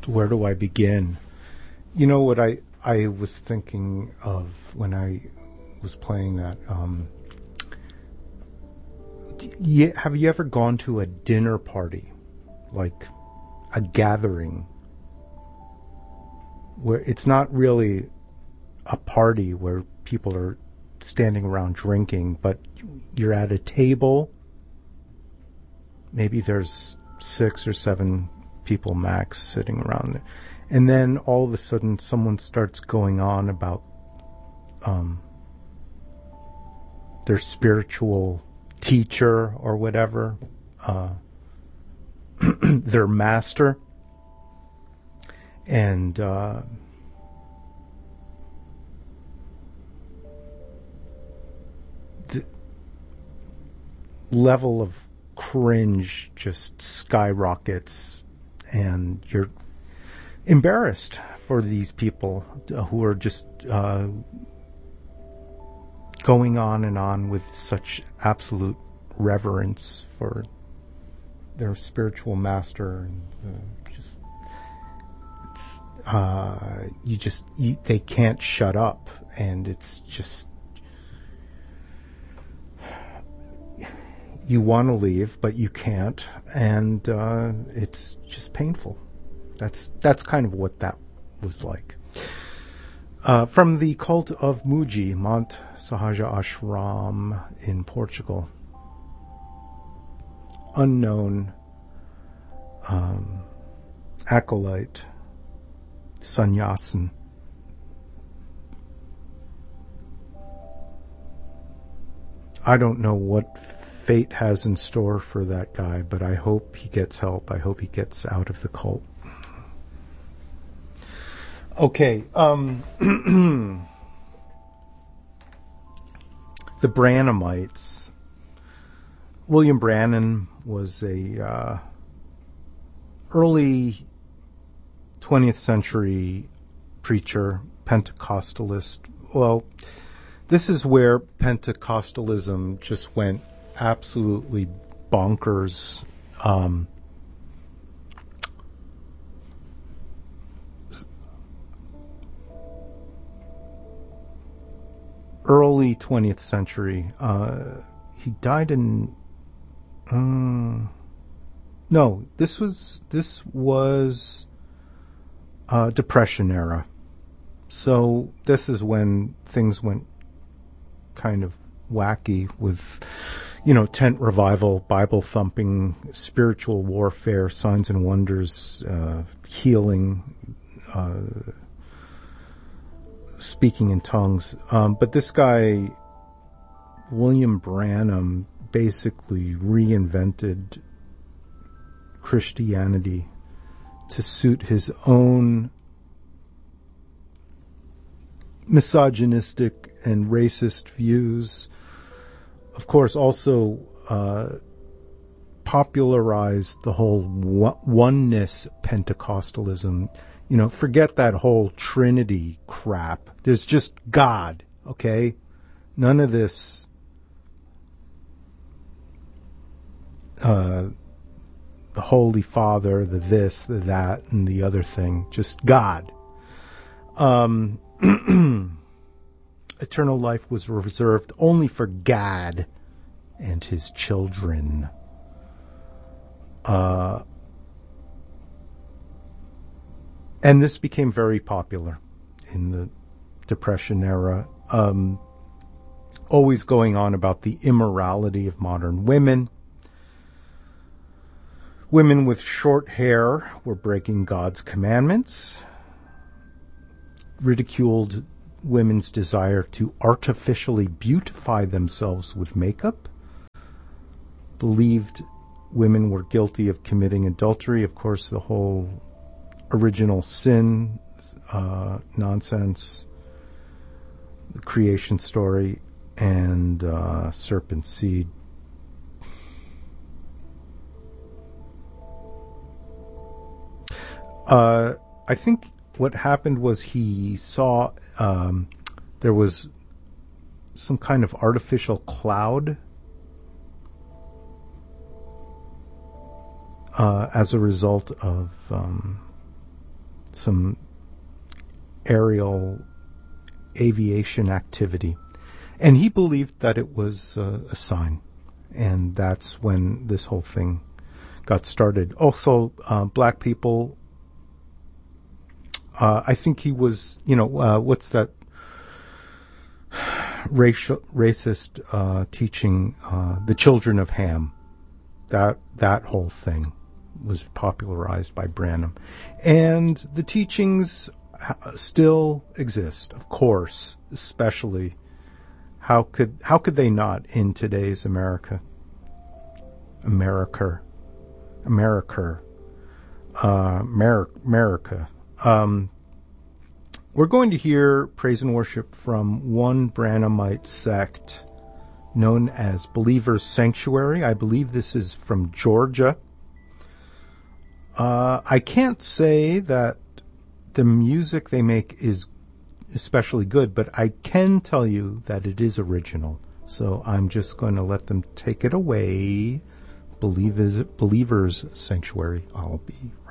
Where do I begin? You know what I was thinking of when I was playing that. Have you ever gone to a dinner party, like a gathering, where it's not really a party where people are standing around drinking, but you're at a table. Maybe there's 6 or 7 people max sitting around it. And then all of a sudden someone starts going on about their spiritual teacher or whatever, their master. And the level of cringe just skyrockets, and you're embarrassed for these people who are just going on and on with such absolute reverence for their spiritual master, and they can't shut up, and it's just, you want to leave but you can't, and it's just painful. That's kind of what that was like. From the cult of Muji, Mount Sahaja Ashram in Portugal. Unknown acolyte, sannyasin. I don't know what fate has in store for that guy, but I hope he gets help. I hope he gets out of the cult. Okay, the Branhamites. William Branham was a early 20th century preacher, Pentecostalist. Well, this is where Pentecostalism just went absolutely bonkers. Early 20th century. He died in... no, this was Depression era. So this is when things went kind of wacky with, tent revival, Bible thumping, spiritual warfare, signs and wonders, healing, speaking in tongues. But this guy, William Branham, basically reinvented Christianity to suit his own misogynistic and racist views. Of course, also popularized the whole oneness Pentecostalism. Forget that whole Trinity crap. There's just God, okay? None of this the Holy Father, the this, the that, and the other thing. Just God. Eternal life was reserved only for God and his children. And this became very popular in the Depression era. Always going on about the immorality of modern women. Women with short hair were breaking God's commandments. Ridiculed women's desire to artificially beautify themselves with makeup. Believed women were guilty of committing adultery. Of course, the whole original sin nonsense, the creation story, and serpent seed. I think what happened was he saw there was some kind of artificial cloud as a result of some aerial aviation activity. And he believed that it was a sign. And that's when this whole thing got started. Also, black people, I think he was, what's that racist teaching, the children of Ham. That whole thing was popularized by Branham. And the teachings still exist, of course, especially. How could they not in today's America? America. We're going to hear praise and worship from one Branhamite sect known as Believer's Sanctuary. I believe this is from Georgia. I can't say that the music they make is especially good, but I can tell you that it is original. So I'm just going to let them take it away. Believer's Sanctuary. I'll be right back.